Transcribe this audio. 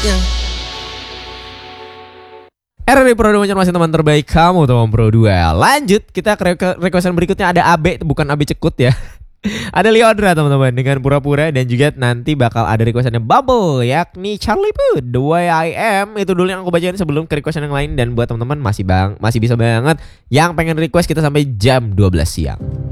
RRI Pro 2 masih teman terbaik kamu teman Pro 2. Lanjut kita ke requestan berikutnya. Ada AB, bukan AB Cekut ya. Ada Leodra teman-teman dengan pura-pura. Dan juga nanti bakal ada requestannya Bubble, yakni Charlie Puth, The Way I Am. Itu dulu yang aku bacain sebelum ke requestan yang lain. Dan buat teman-teman masih bisa banget yang pengen request kita sampai jam 12 siang.